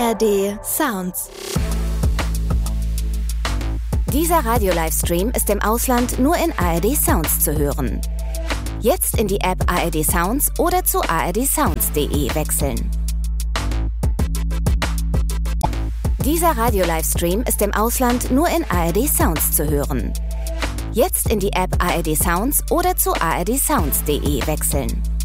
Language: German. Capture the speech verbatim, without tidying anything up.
R D Sounds. Dieser Radio-Livestream ist im Ausland nur in A R D Sounds zu hören. Jetzt in die App A R D Sounds oder zu a r d sounds punkt d e wechseln. Dieser Radio-Livestream ist im Ausland nur in A R D Sounds zu hören. Jetzt in die App A R D Sounds oder zu a r d sounds punkt d e wechseln.